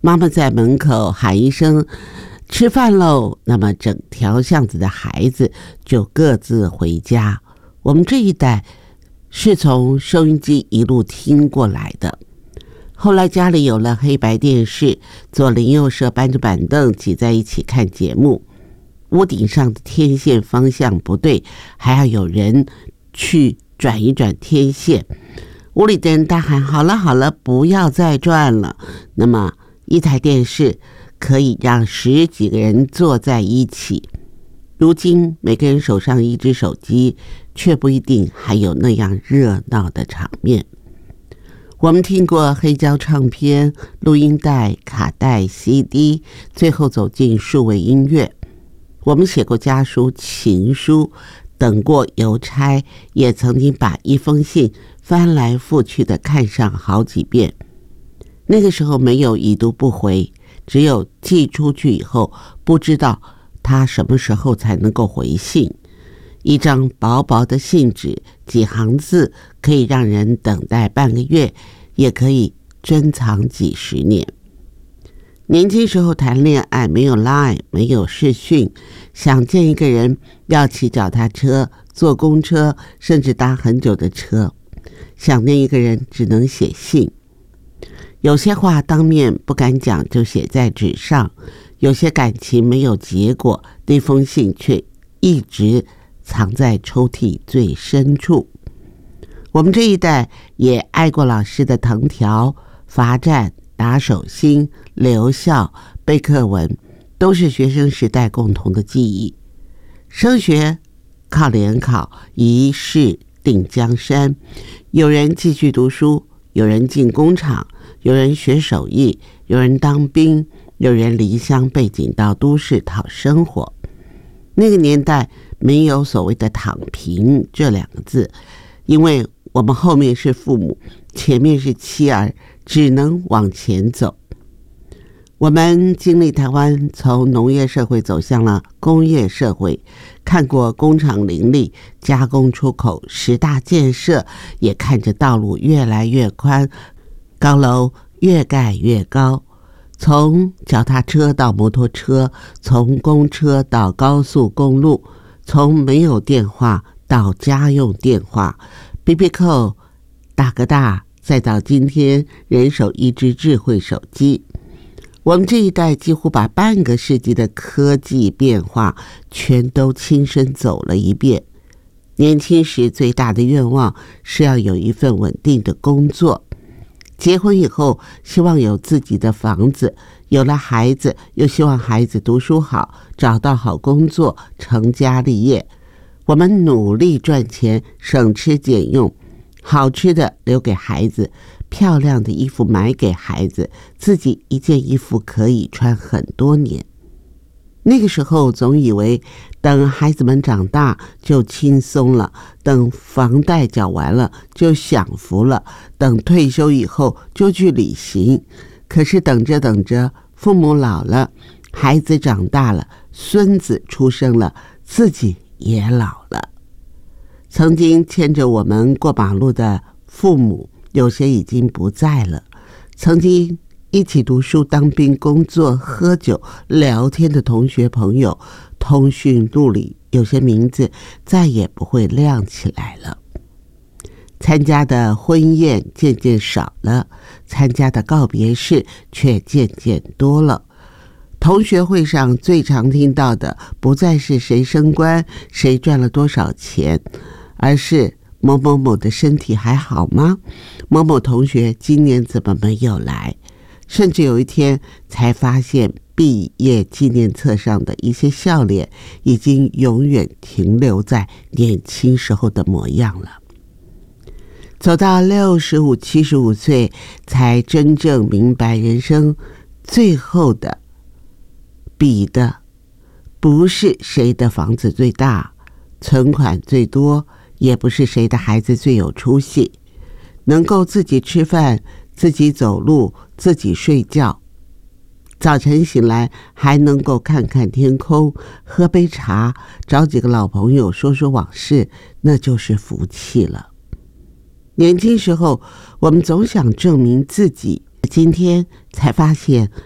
妈妈在门口喊一声吃饭喽，那么整条巷子的孩子就各自回家。我们这一代是从收音机一路听过来的，后来家里有了黑白电视，左邻右舍搬着板凳挤在一起看节目，屋顶上的天线方向不对，还要有人去转一转天线。屋里的人大喊好了好了，不要再转了。那么一台电视可以让10几个人坐在一起，如今每个人手上一只手机，却不一定还有那样热闹的场面。我们听过黑胶唱片、录音带、卡带、CD， 最后走进数位音乐。我们写过家书、情书，等过邮差，也曾经把一封信翻来覆去的看上好几遍。那个时候没有已读不回，只有寄出去以后不知道他什么时候才能够回信。一张薄薄的信纸，几行字，可以让人等待半个月，也可以珍藏几十年。年轻时候谈恋爱，没有 Line， 没有视讯，想见一个人要骑脚踏车、坐公车，甚至搭很久的车。想念一个人只能写信，有些话当面不敢讲，就写在纸上；有些感情没有结果，那封信却一直藏在抽屉最深处。我们这一代也爱过老师的藤条、罚站、打手心、留校、背课文，都是学生时代共同的记忆。升学靠联考，一试定江山。有人继续读书，有人进工厂，有人学手艺，有人当兵，有人离乡背井到都市讨生活。那个年代没有所谓的躺平这2个字，因为我们后面是父母，前面是妻儿，只能往前走。我们经历台湾从农业社会走向了工业社会，看过工厂林立、加工出口10大建设，也看着道路越来越宽，高楼越盖越高。从脚踏车到摩托车，从公车到高速公路，从没有电话到家用电话，BB Call、大哥大，再到今天人手一只智慧手机。我们这一代几乎把半个世纪的科技变化全都亲身走了一遍。年轻时最大的愿望是要有一份稳定的工作，结婚以后希望有自己的房子，有了孩子又希望孩子读书好，找到好工作，成家立业。我们努力赚钱，省吃俭用，好吃的留给孩子，漂亮的衣服买给孩子，自己一件衣服可以穿很多年。那个时候总以为等孩子们长大就轻松了，等房贷缴完了就享福了，等退休以后就去旅行。可是等着等着，父母老了，孩子长大了，孙子出生了，自己也老了。曾经牵着我们过马路的父母，有些已经不在了。曾经一起读书、当兵、工作、喝酒、聊天的同学朋友，通讯录里有些名字再也不会亮起来了。参加的婚宴渐渐少了，参加的告别式却渐渐多了。同学会上最常听到的不再是谁升官、谁赚了多少钱，而是某某某的身体还好吗？某某同学今年怎么没有来？甚至有一天才发现，毕业纪念册上的一些笑脸已经永远停留在年轻时候的模样了。走到65、75岁，才真正明白人生最后的比的不是谁的房子最大，存款最多，也不是谁的孩子最有出息。能够自己吃饭，自己走路，自己睡觉，早晨醒来还能够看看天空，喝杯茶，找几个老朋友说说往事，那就是福气了。年轻时候我们总想证明自己，今天才发现